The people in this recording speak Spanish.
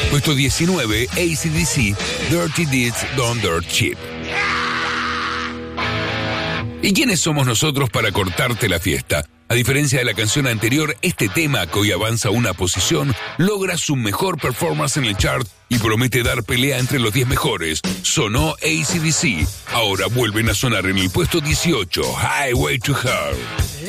Puesto 19, AC/DC, Dirty Deeds Done Dirt Cheap. ¿Y quiénes somos nosotros para cortarte la fiesta? A diferencia de la canción anterior, este tema, que hoy avanza una posición, logra su mejor performance en el chart y promete dar pelea entre los 10 mejores. Sonó AC/DC. Ahora vuelven a sonar en el puesto 18, Highway to Hell.